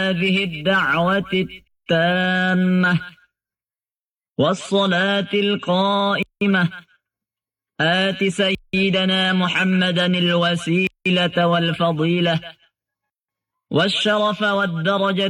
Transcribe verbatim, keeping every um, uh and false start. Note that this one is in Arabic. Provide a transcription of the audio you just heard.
هذه الدعوة التامة والصلاة القائمة آت سيدنا محمدا الوسيلة والفضيلة والشرف والدرجة